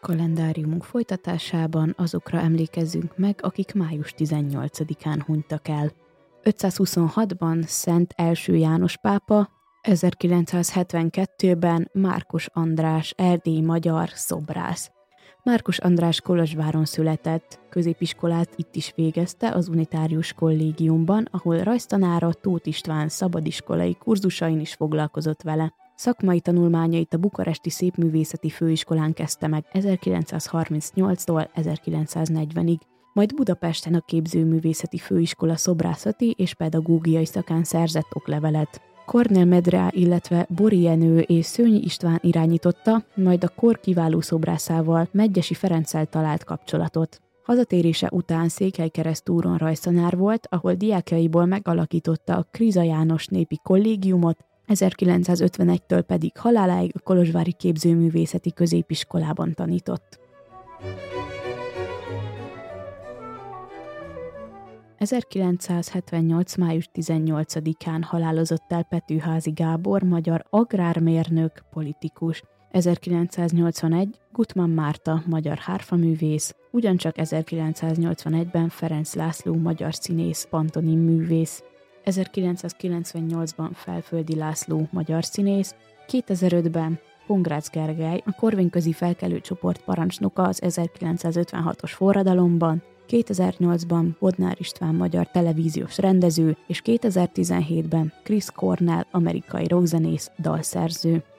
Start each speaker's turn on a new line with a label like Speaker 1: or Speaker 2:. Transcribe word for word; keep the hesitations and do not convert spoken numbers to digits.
Speaker 1: Kalendáriumunk folytatásában azokra emlékezzünk meg, akik május tizennyolcadikán hunytak el. ötszázhuszonhatban Szent első János pápa, ezerkilencszázhetvenkettőben Márkus András erdélyi magyar szobrász. Márkus András Kolozsváron született, középiskolát itt is végezte az Unitárius Kollégiumban, ahol rajztanára Tóth István szabadiskolai kurzusain is foglalkozott vele. Szakmai tanulmányait a bukaresti Szépművészeti Főiskolán kezdte meg ezerkilencszázharmincnyolctól ezerkilencszáznegyvenig, majd Budapesten a Képzőművészeti Főiskola szobrászati és pedagógiai szakán szerzett oklevelet. Kornél Medreá, illetve Bori Jenő és Szőnyi István irányította, majd a kor kiváló szobrászával, Medgyessy Ferenccel talált kapcsolatot. Hazatérése után Székelykeresztúron rajztanár volt, ahol diákjaiból megalakította a Kriza János népi kollégiumot, ezerkilencszázötvenegytől pedig haláláig a kolozsvári Képzőművészeti Középiskolában tanított. ezerkilencszázhetvennyolc. május tizennyolcadikán halálozott el Petőházy Gábor, magyar agrármérnök, politikus. ezerkilencszáznyolcvanegy. Gutmann Márta, magyar hárfaművész, ugyancsak ezerkilencszáznyolcvanegyben Ferenc László, magyar színész, pantonim művész. ezerkilencszázkilencvennyolcban Felföldi László, magyar színész, kétezer-ötben Pongrácz Gergely, a korvényközi felkelő csoport parancsnoka az ezerkilencszázötvenhatos forradalomban, kétezer-nyolcban Bodnár István, magyar televíziós rendező, és kétezer-tizenhétben Chris Cornell, amerikai rockzenész, dalszerző.